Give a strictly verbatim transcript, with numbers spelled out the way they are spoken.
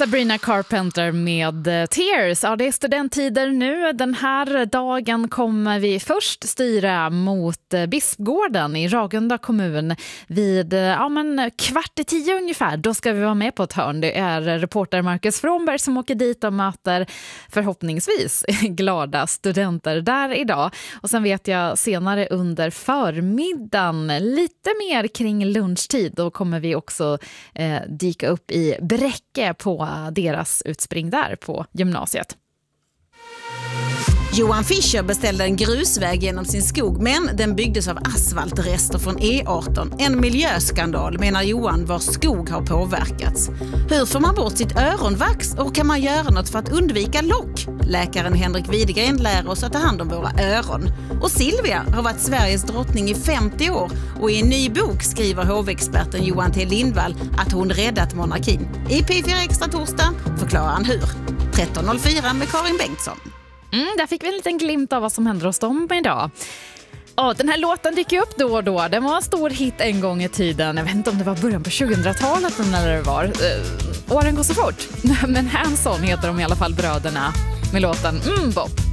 Sabrina Carpenter med Tears. Ja, det är studenttider nu. Den här dagen kommer vi först styra mot Bispgården i Ragunda kommun vid ja, men kvart i tio ungefär. Då ska vi vara med på ett hörn. Det är reporter Marcus Frånberg som åker dit och möter förhoppningsvis glada studenter där idag. Och sen vet jag senare under förmiddagen lite mer kring lunchtid. Då kommer vi också eh, dyka upp i Bräcke på deras utspring där på gymnasiet. Johan Fischer beställde en grusväg genom sin skog, men den byggdes av asfaltrester från E arton. En miljöskandal, menar Johan, vars skog har påverkats. Hur får man bort sitt öronvax och kan man göra något för att undvika lock? Läkaren Henrik Widegren lär oss att ta hand om våra öron. Och Silvia har varit Sveriges drottning i femtio år och i en ny bok skriver hovexperten Johan T. Lindvall att hon räddat monarkin. I P fyra Extra torsdag förklarar han hur. tretton noll fyra med Karin Bengtsson. Mm, där fick vi en liten glimt av vad som händer hos dem idag. Ja, den här låten dyker upp då och då. Den var en stor hit en gång i tiden. Jag vet inte om det var början på tjugohundratalet eller det var. Uh, åren går så fort. Men Hanson heter de i alla fall, bröderna, med låten Mm Bop.